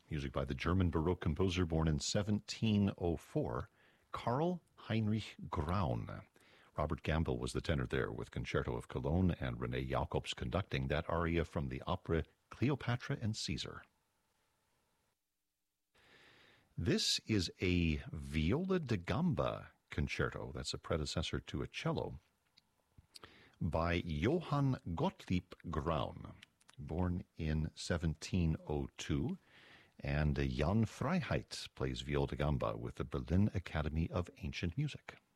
music by the German Baroque composer born in 1704, Karl Heinrich Graun. Robert Gamble was the tenor there with Concerto of Cologne and René Jacobs conducting that aria from the opera Cleopatra and Caesar. This is a viola da gamba concerto, that's a predecessor to a cello, by Johann Gottlieb Graun, born in 1702, and Jan Freiheit plays viola da gamba with the Berlin Academy of Ancient Music.